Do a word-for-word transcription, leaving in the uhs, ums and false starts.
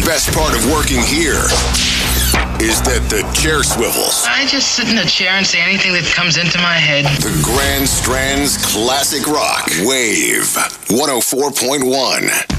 best part of working here is that the chair swivels. I just sit in a chair and say anything that comes into my head. The Grand Strand's classic rock. Wave one oh four point one.